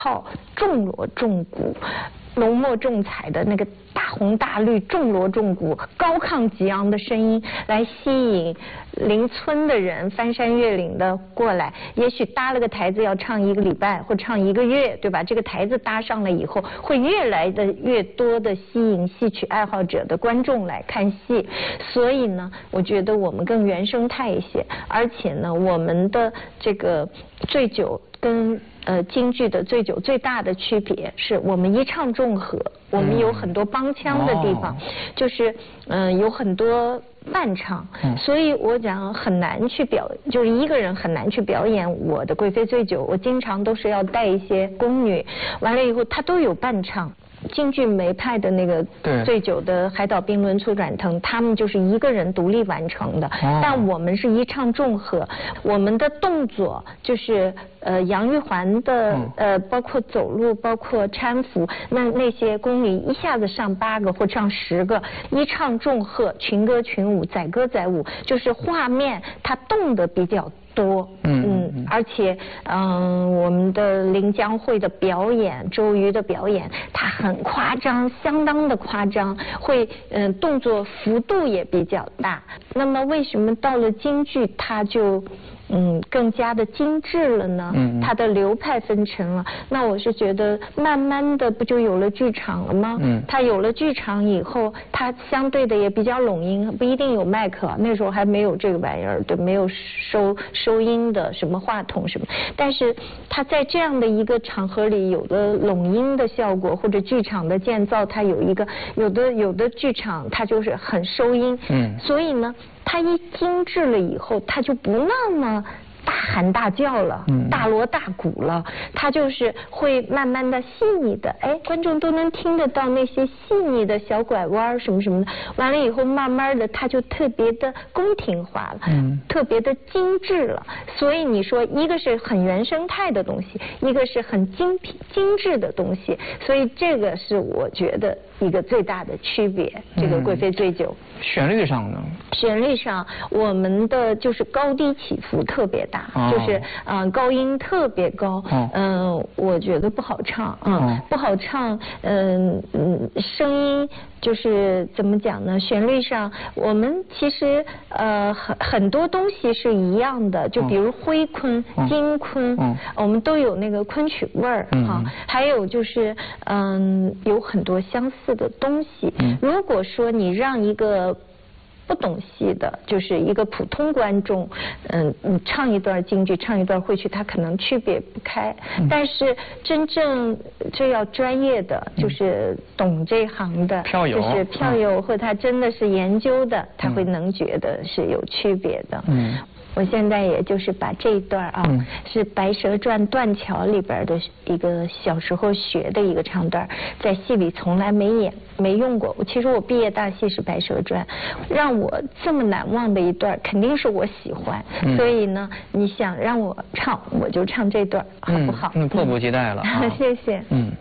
靠重锣重鼓、浓墨重彩的那个大红大绿、重锣重鼓、高亢激昂的声音来吸引邻村的人翻山越岭的过来。也许搭了个台子要唱1个礼拜或唱1个月，对吧？这个台子搭上了以后，会越来的越多的吸引戏曲爱好者的观众来看戏。所以呢，我觉得我们更原生态一些，而且呢，我们的这个醉酒跟京剧的醉酒最大的区别是我们一唱众和，我们有很多帮腔的地方，就是有很多伴唱，所以我讲很难去就是一个人很难去表演我的贵妃醉酒，我经常都是要带一些宫女，完了以后她都有伴唱。京剧梅派的那个醉酒的海岛冰轮粗转腾，他们就是一个人独立完成的，但我们是一唱众和，我们的动作就是杨玉环的包括走路，包括搀扶，那些宫女一下子上8个或上10个，一唱众和，群歌群舞，载歌载舞，就是画面它动得比较多，而且我们的临江会的表演，周瑜的表演，它很夸张，相当的夸张，会动作幅度也比较大。那么为什么到了京剧它就更加的精致了呢？它的流派分成了。那我是觉得慢慢的不就有了剧场了吗？它有了剧场以后，它相对的也比较拢音，不一定有麦克，那时候还没有这个玩意儿，对，没有收音的什么话筒什么。但是它在这样的一个场合里，有了拢音的效果，或者剧场的建造，它有一个有的剧场它就是很收音，所以呢。它一精致了以后，它就不那么大喊大叫了，大锣大鼓了，它就是会慢慢的细腻的，观众都能听得到那些细腻的小拐弯什么什么的。完了以后，慢慢的它就特别的宫廷化了，特别的精致了。所以你说，一个是很原生态的东西，一个是很精致的东西，所以这个是我觉得一个最大的区别。这个贵妃醉酒。 旋律上呢？ 旋律上，我们的就是高低起伏特别大，就是高音特别高，我觉得不好唱，不好唱，声音就是怎么讲呢？旋律上，我们其实很多东西是一样的，就比如徽昆、京昆，我们都有那个昆曲味儿还有就是有很多相似的东西。如果说你让一个不懂戏的，就是一个普通观众，你唱一段京剧，唱一段徽曲，他可能区别不开。但是真正这要专业的，就是懂这行的，就是票友或他真的是研究的，他会能觉得是有区别的。我现在也就是把这一段是《白蛇传》断桥里边的一个小时候学的一个唱段，在戏里从来没用过。其实我毕业大戏是《白蛇传》，让我这么难忘的一段，肯定是我喜欢。所以呢，你想让我唱，我就唱这段，好不好？ 迫不及待了。 谢谢。